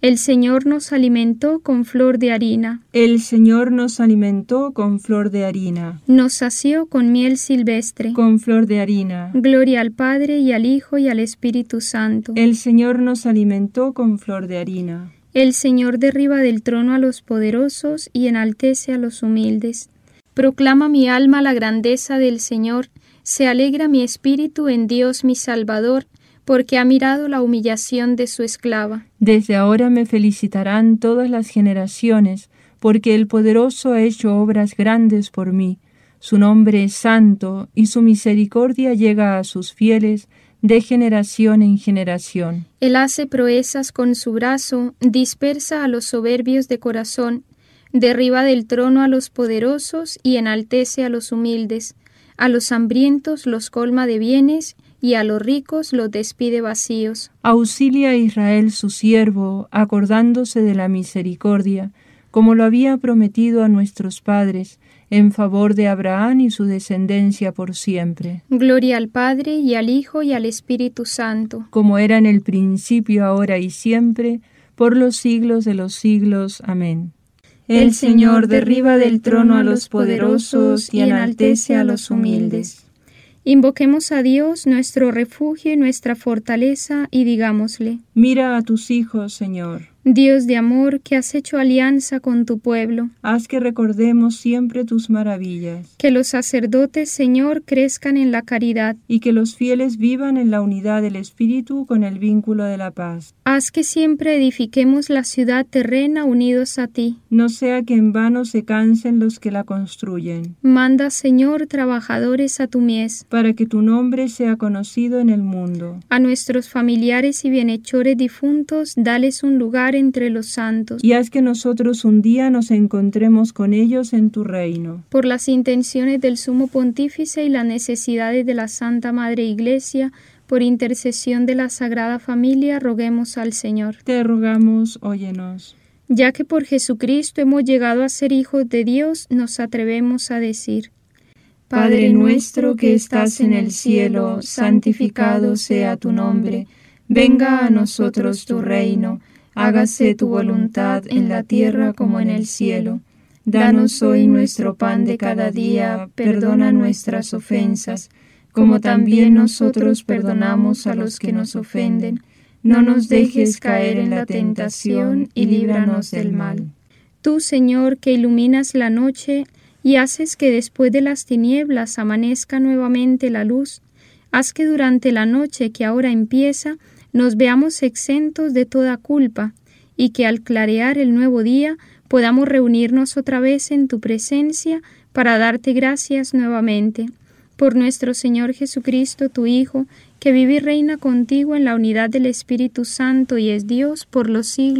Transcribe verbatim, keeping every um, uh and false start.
El Señor nos alimentó con flor de harina. El Señor nos alimentó con flor de harina. Nos sació con miel silvestre. Con flor de harina. Gloria al Padre y al Hijo y al Espíritu Santo. El Señor nos alimentó con flor de harina. El Señor derriba del trono a los poderosos y enaltece a los humildes. Proclama mi alma la grandeza del Señor. Se alegra mi espíritu en Dios mi Salvador, porque ha mirado la humillación de su esclava. Desde ahora me felicitarán todas las generaciones, porque el Poderoso ha hecho obras grandes por mí. Su nombre es santo, y su misericordia llega a sus fieles de generación en generación. Él hace proezas con su brazo, dispersa a los soberbios de corazón, derriba del trono a los poderosos y enaltece a los humildes. A los hambrientos los colma de bienes, y a los ricos los despide vacíos. Auxilia a Israel su siervo, acordándose de la misericordia, como lo había prometido a nuestros padres, en favor de Abraham y su descendencia por siempre. Gloria al Padre, y al Hijo, y al Espíritu Santo. Como era en el principio, ahora y siempre, por los siglos de los siglos. Amén. El Señor derriba del trono a los poderosos y enaltece a los humildes. Invoquemos a Dios, nuestro refugio y nuestra fortaleza, y digámosle: Mira a tus hijos, Señor. Dios de amor, que has hecho alianza con tu pueblo. Haz que recordemos siempre tus maravillas. Que los sacerdotes, Señor, crezcan en la caridad. Y que los fieles vivan en la unidad del Espíritu con el vínculo de la paz. Haz que siempre edifiquemos la ciudad terrena unidos a ti. No sea que en vano se cansen los que la construyen. Manda, Señor, trabajadores a tu mies. Para que tu nombre sea conocido en el mundo. A nuestros familiares y bienhechores difuntos, dales un lugar entre los santos. Y haz que nosotros un día nos encontremos con ellos en tu reino. Por las intenciones del Sumo Pontífice y las necesidades de la Santa Madre Iglesia, por intercesión de la Sagrada Familia, roguemos al Señor. Te rogamos, óyenos. Ya que por Jesucristo hemos llegado a ser hijos de Dios, nos atrevemos a decir: Padre nuestro que estás en el cielo, santificado sea tu nombre. Venga a nosotros tu reino. Hágase tu voluntad en la tierra como en el cielo. Danos hoy nuestro pan de cada día, perdona nuestras ofensas, como también nosotros perdonamos a los que nos ofenden. No nos dejes caer en la tentación y líbranos del mal. Tú, Señor, que iluminas la noche y haces que después de las tinieblas amanezca nuevamente la luz, haz que durante la noche que ahora empieza nos veamos exentos de toda culpa, y que al clarear el nuevo día podamos reunirnos otra vez en tu presencia para darte gracias nuevamente. Por nuestro Señor Jesucristo, tu Hijo, que vive y reina contigo en la unidad del Espíritu Santo y es Dios por los siglos.